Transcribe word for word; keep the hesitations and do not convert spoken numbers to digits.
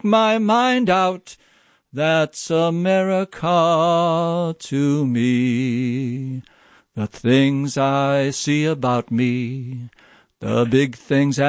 my mind out. That's America to me. The things I see about me, the big things